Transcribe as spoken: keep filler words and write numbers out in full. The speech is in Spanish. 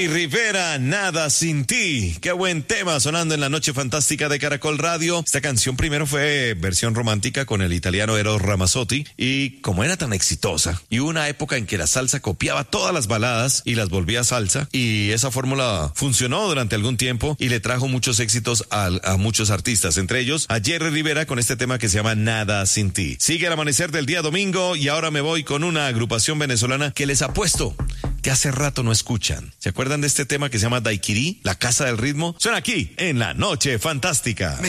Jerry Rivera, Nada Sin Ti. Qué buen tema sonando en la noche fantástica de Caracol Radio. Esta canción primero fue versión romántica con el italiano Eros Ramazzotti, y como era tan exitosa, y hubo una época en que la salsa copiaba todas las baladas y las volvía salsa, y esa fórmula funcionó durante algún tiempo y le trajo muchos éxitos a, a muchos artistas, entre ellos a Jerry Rivera con este tema que se llama Nada Sin Ti. Sigue el amanecer del día domingo y ahora me voy con una agrupación venezolana que les apuesto que hace rato no escuchan. ¿Se acuerdan de este tema que se llama Daiquiri, la casa del ritmo? Suena aquí en la noche fantástica. Me